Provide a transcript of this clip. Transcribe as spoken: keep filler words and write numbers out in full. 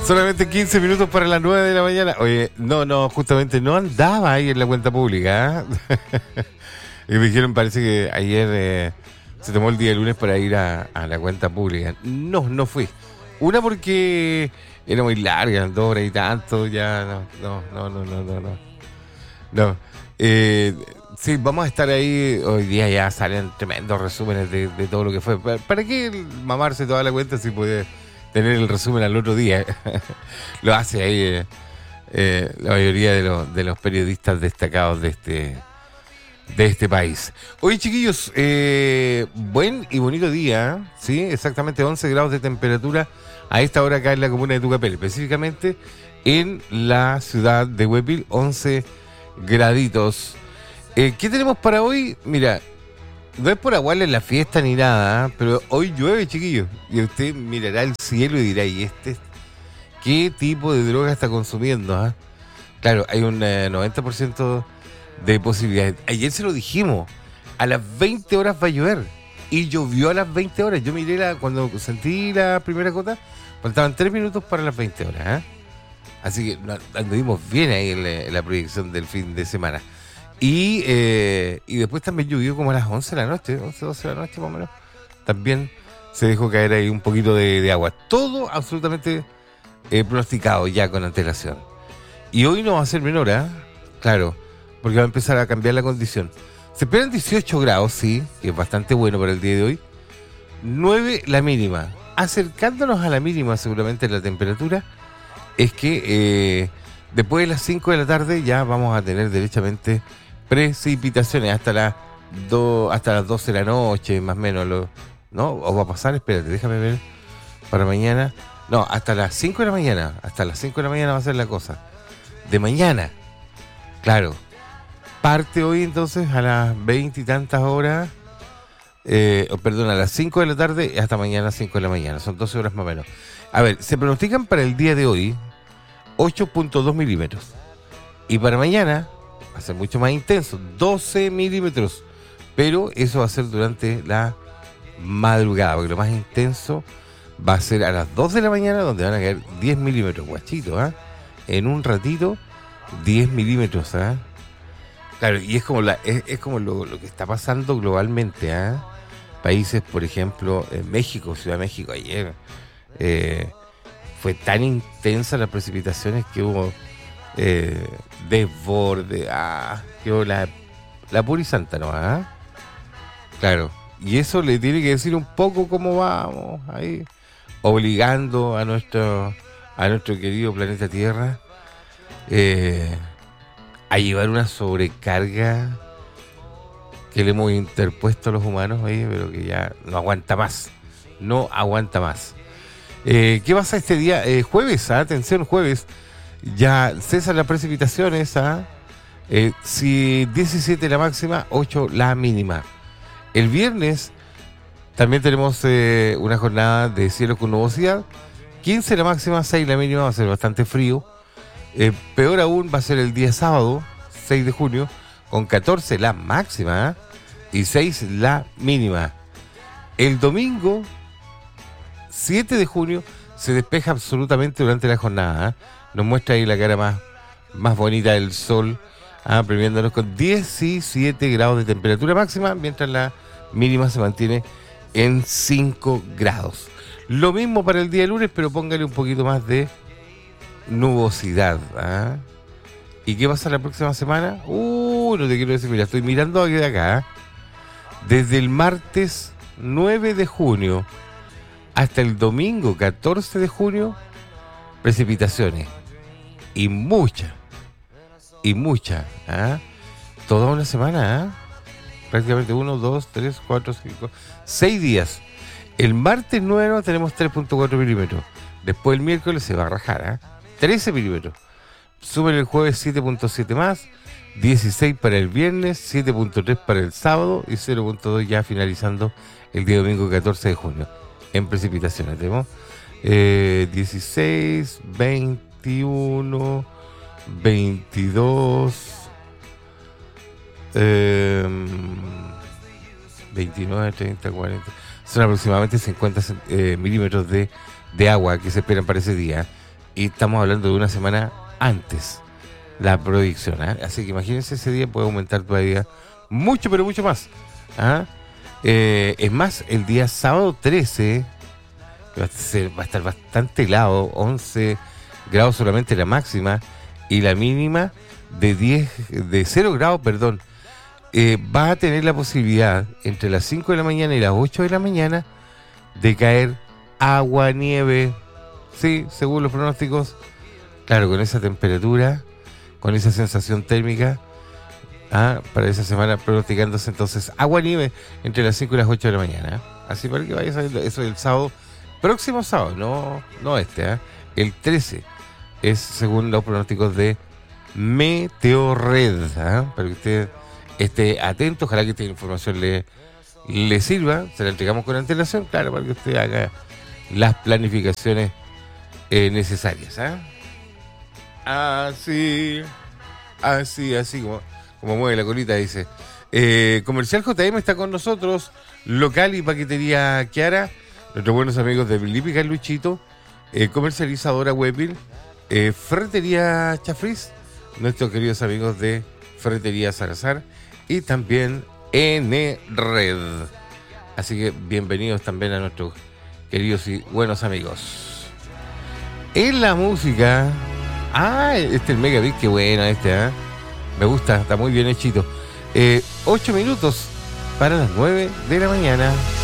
Solamente quince minutos para las nueve de la mañana. Oye, no, no, justamente no andaba ahí en la cuenta pública. ¿eh? Y me dijeron, parece que ayer eh, se tomó el día lunes para ir a, a la cuenta pública. No, no fui. Una porque era muy larga, dos horas y tanto, ya no, no, no, no, no, no. No. Eh, sí, vamos a estar ahí. Hoy día ya salen tremendos resúmenes de, de todo lo que fue. ¿Para, para qué mamarse toda la cuenta si puede tener el resumen al otro día? Lo hace ahí eh, eh, la mayoría de, lo, de los periodistas destacados de este de este país. Oye, chiquillos, eh, buen y bonito día, ¿sí? Exactamente once grados de temperatura a esta hora acá en la comuna de Tucapel, específicamente en la ciudad de Huepil, once graditos. Eh, ¿Qué tenemos para hoy? Mira, no es por aguarle la fiesta ni nada, pero hoy llueve, chiquillos. Y usted mirará el cielo y dirá, ¿y este qué tipo de droga está consumiendo? ¿Eh? Claro, hay un eh, noventa por ciento de posibilidades. Ayer se lo dijimos, a las veinte horas va a llover. Y llovió a las veinte horas. Yo miré la, cuando sentí la primera gota, faltaban tres minutos para las veinte horas. ¿eh? Así que anduvimos bien ahí en la, en la proyección del fin de semana. Y eh, y después también llovió como a las once de la noche, once, doce de la noche más o menos. También se dejó caer ahí un poquito de, de agua. Todo absolutamente eh, pronosticado ya con antelación. Y hoy no va a ser menor, ¿eh? Claro, porque va a empezar a cambiar la condición. Se esperan dieciocho grados, sí, que es bastante bueno para el día de hoy. nueve la mínima. Acercándonos a la mínima seguramente la temperatura, es que eh, después de las cinco de la tarde ya vamos a tener derechamente precipitaciones hasta las do, hasta las doce de la noche, más o menos. Lo, ¿no? ¿O va a pasar? Espérate, déjame ver para mañana. No, hasta las cinco de la mañana. Hasta las cinco de la mañana va a ser la cosa. De mañana. Claro. Parte hoy entonces a las veinte y tantas horas. Eh, oh, perdón, a las cinco de la tarde y hasta mañana a las cinco de la mañana. Son doce horas más o menos. A ver, se pronostican para el día de hoy ocho punto dos milímetros. Y para mañana va a ser mucho más intenso, doce milímetros. Pero eso va a ser durante la madrugada, porque lo más intenso va a ser a las dos de la mañana, donde van a caer diez milímetros, guachito, ¿ah? ¿eh? En un ratito, diez milímetros, ¿ah? ¿eh? Claro, y es como la es, es como lo, lo que está pasando globalmente, ¿ah? ¿eh? Países, por ejemplo, en México, Ciudad de México, ayer eh, fue tan intensa las precipitaciones que hubo eh, desborde, ah, que hubo la, la pura y santa, ¿no? ¿Ah? Claro, y eso le tiene que decir un poco cómo vamos ahí, obligando a nuestro a nuestro querido planeta Tierra eh, a llevar una sobrecarga que le hemos interpuesto a los humanos, oye, pero que ya no aguanta más, no aguanta más. Eh, ¿Qué pasa este día? Eh, jueves, ¿eh? Atención, jueves, ya cesan las precipitaciones, ¿eh? Eh, si diecisiete la máxima, ocho la mínima. El viernes también tenemos eh, una jornada de cielo con nubosidad, quince la máxima, seis la mínima, va a ser bastante frío. Eh, peor aún va a ser el día sábado, seis de junio, con catorce la máxima, ¿eh? Y seis la mínima. El domingo, siete de junio, se despeja absolutamente durante la jornada, ¿eh? Nos muestra ahí la cara más, más bonita del sol, ¿eh? Premiándonos con diecisiete grados de temperatura máxima, mientras la mínima se mantiene en cinco grados. Lo mismo para el día lunes, pero póngale un poquito más de nubosidad, ¿eh? ¿Y qué pasa la próxima semana? Uh, no te quiero decir, mira, estoy mirando aquí de acá, ¿eh? Desde el martes nueve de junio hasta el domingo catorce de junio, precipitaciones. Y muchas, y muchas, ¿eh? Toda una semana, ¿eh? Prácticamente uno, dos, tres, cuatro, cinco, seis días. El martes nueve tenemos tres punto cuatro milímetros. Después el miércoles se va a rajar, ¿eh? trece milímetros. Suben el jueves siete punto siete más, dieciséis para el viernes, siete punto tres para el sábado y cero punto dos ya finalizando el día domingo catorce de junio. En precipitaciones tenemos eh, dieciséis, veintiuno, veintidós, eh, veintinueve, treinta, cuarenta. Son aproximadamente cincuenta eh, milímetros de, de agua que se esperan para ese día y estamos hablando de una semana antes la proyección, ¿eh? Así que imagínense, ese día puede aumentar todavía mucho, pero mucho más. ¿Ah? Eh, es más, el día sábado trece va a, ser, va a estar bastante helado, once grados solamente la máxima y la mínima de diez, de cero grados, perdón. Eh, va a tener la posibilidad entre las cinco de la mañana y las ocho de la mañana de caer agua, nieve, sí, según los pronósticos, claro, con esa temperatura, con esa sensación térmica, ah, para esa semana pronosticándose entonces agua, nieve entre las cinco y las ocho de la mañana, así para que vaya sabiendo, eso es el sábado, próximo sábado, no, no este, ¿eh? El trece es según los pronósticos de Meteorred, ¿eh? Para que usted esté atento, ojalá que esta información le, le sirva, se la entregamos con antelación, claro, para que usted haga las planificaciones eh, necesarias. ¿Eh? Así, así, así como, como mueve la colita, dice. Eh, Comercial J M está con nosotros, local y paquetería Kiara, nuestros buenos amigos de Bilípica Luchito, eh, comercializadora Webbil, eh, Ferretería Chafris, nuestros queridos amigos de Ferretería Salazar y también N-Red. Así que bienvenidos también a nuestros queridos y buenos amigos. En la música, ah, este es el Megabit, qué bueno este, ¿eh? Me gusta, está muy bien hechito. Eh, ocho minutos para las nueve de la mañana.